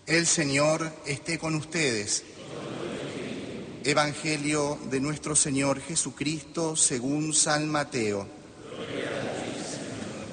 El Señor esté con ustedes. Evangelio de nuestro Señor Jesucristo según San Mateo.